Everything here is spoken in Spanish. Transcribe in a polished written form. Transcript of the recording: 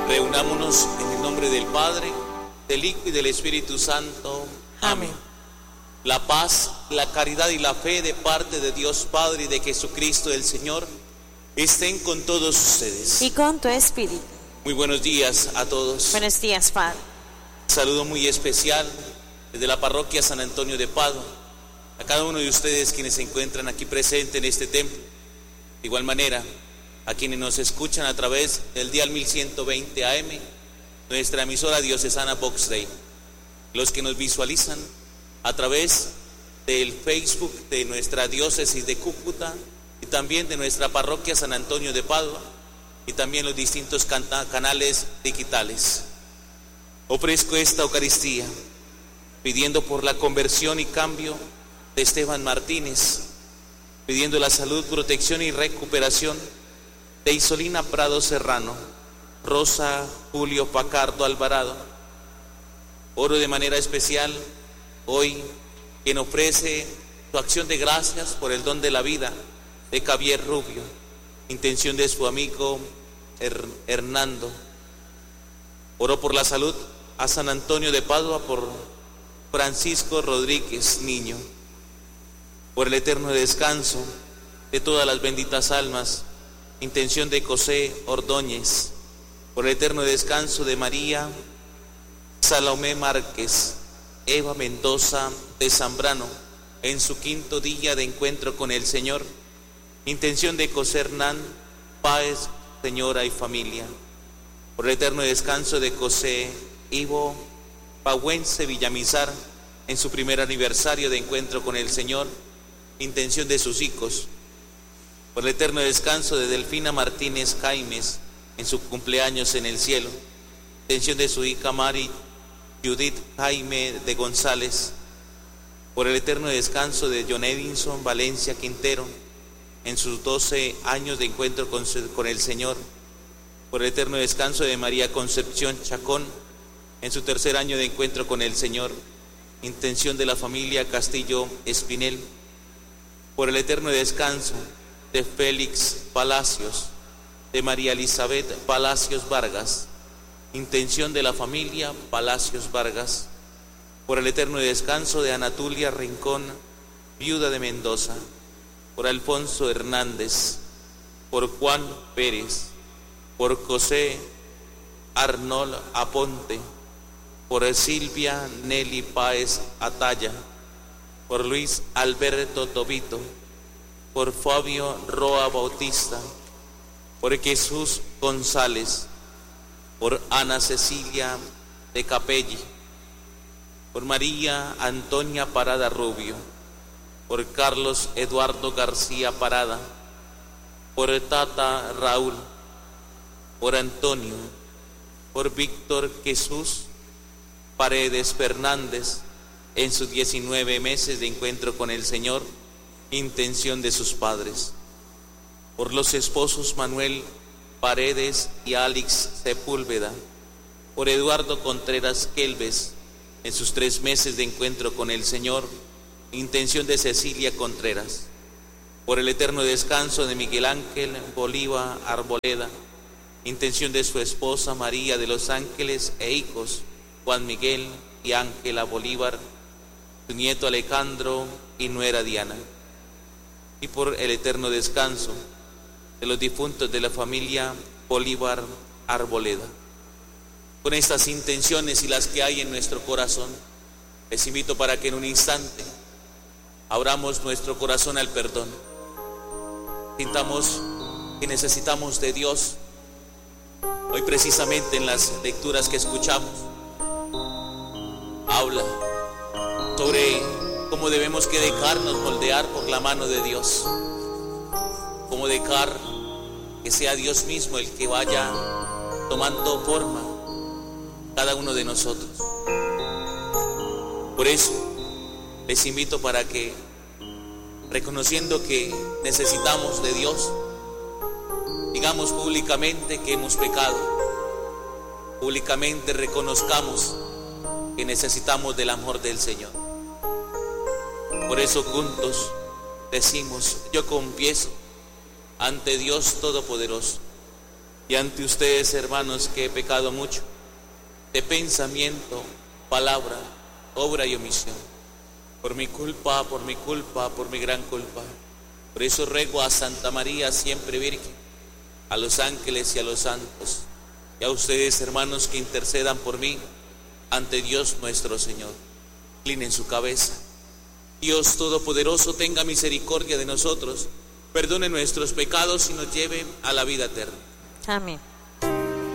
Reunámonos en el nombre del Padre, del Hijo y del Espíritu Santo. Amén. La paz, la caridad y la fe de parte de Dios Padre y de Jesucristo el Señor estén con todos ustedes. Y con tu espíritu. Muy buenos días a todos. Buenos días, Padre. Saludo muy especial desde la parroquia San Antonio de Padua a cada uno de ustedes quienes se encuentran aquí presentes en este templo. De igual manera, a quienes nos escuchan a través del dial 1120 AM, nuestra emisora diocesana Vox Dei, los que nos visualizan a través del Facebook de nuestra diócesis de Cúcuta y también de nuestra parroquia San Antonio de Padua y también los distintos canales digitales. Ofrezco esta Eucaristía pidiendo por la conversión y cambio de Esteban Martínez, pidiendo la salud, protección y recuperación de Isolina Prado Serrano, Rosa Julio Pacardo Alvarado. Oro de manera especial hoy quien ofrece su acción de gracias por el don de la vida de Javier Rubio, intención de su amigo Hernando. Oro por la salud a San Antonio de Padua por Francisco Rodríguez Niño, por el eterno descanso de todas las benditas almas, intención de José Ordóñez, por el eterno descanso de María Salomé Márquez, Eva Mendoza de Zambrano, en su quinto día de encuentro con el Señor, intención de José Hernán Páez, señora y familia, por el eterno descanso de José Ivo Pahuense Villamizar, en su primer aniversario de encuentro con el Señor, intención de sus hijos, por el eterno descanso de Delfina Martínez Jaimes, en su cumpleaños en el cielo, intención de su hija Mari Judith Jaime de González, por el eterno descanso de John Edinson Valencia Quintero, en sus 12 años de encuentro con el Señor, por el eterno descanso de María Concepción Chacón, en su tercer año de encuentro con el Señor, intención de la familia Castillo Espinel, por el eterno descanso de Félix Palacios, de María Elizabeth Palacios Vargas, intención de la familia Palacios Vargas, por el eterno descanso de Anatulia Rincón, viuda de Mendoza, por Alfonso Hernández, por Juan Pérez, por José Arnold Aponte, por Silvia Nelly Páez Ataya, por Luis Alberto Tobito, por Fabio Roa Bautista, por Jesús González, por Ana Cecilia de Capelli, por María Antonia Parada Rubio, por Carlos Eduardo García Parada, por Tata Raúl, por Antonio, por Víctor Jesús Paredes Fernández, en sus 19 meses de encuentro con el Señor, intención de sus padres, por los esposos Manuel Paredes y Alex Sepúlveda, por Eduardo Contreras Kelves, en sus 3 meses de encuentro con el Señor, intención de Cecilia Contreras, por el eterno descanso de Miguel Ángel Bolívar Arboleda, intención de su esposa María de los Ángeles e hijos Juan Miguel y Ángela Bolívar, su nieto Alejandro y nuera Diana, y por el eterno descanso de los difuntos de la familia Bolívar Arboleda. Con estas intenciones y las que hay en nuestro corazón, les invito para que en un instante abramos nuestro corazón al perdón. Sintamos que necesitamos de Dios. Hoy precisamente en las lecturas que escuchamos, habla sobre cómo debemos que dejarnos moldear por la mano de Dios, cómo dejar que sea Dios mismo el que vaya tomando forma cada uno de nosotros. Por eso les invito para que, reconociendo que necesitamos de Dios, digamos públicamente que hemos pecado, públicamente reconozcamos que necesitamos del amor del Señor. Por eso juntos decimos: yo confieso ante Dios Todopoderoso y ante ustedes, hermanos, que he pecado mucho, de pensamiento, palabra, obra y omisión, por mi culpa, por mi gran culpa. Por eso ruego a Santa María, siempre Virgen, a los ángeles y a los santos, y a ustedes, hermanos, que intercedan por mí ante Dios nuestro Señor. Inclinen su cabeza. Dios Todopoderoso tenga misericordia de nosotros, perdone nuestros pecados y nos lleve a la vida eterna. Amén.